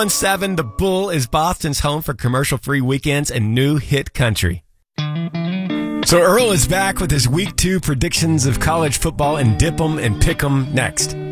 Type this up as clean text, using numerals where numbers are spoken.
7, The Bull is Boston's home for commercial-free weekends and new hit country. So Earl is back with his Week 2 predictions of college football and Dip 'em and Pick 'em next.